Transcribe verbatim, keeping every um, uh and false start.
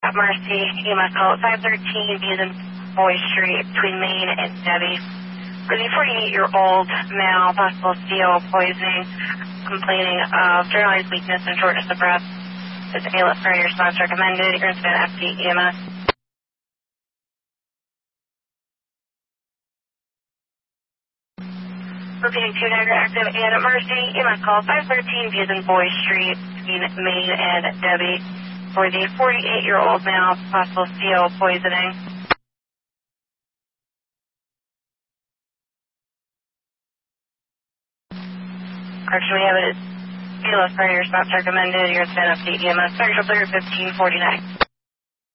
At Mercy, E M S call at five thirteen Beason Boy Street between Maine and Debbie. For the forty-eight-year-old male, possible C O poisoning, complaining of generalized weakness and shortness of breath. Is A L S priority response recommended? You're going to F D E M S. Repeating two Niagara active and at Mercy, E M S call five thirteen Beason Boy Street between Maine and Debbie. For the forty-eight-year-old male, possible C O poisoning. Correction, we have it as A L S priority response recommended. You're going to F D E M S. Central clear fifteen forty-nine.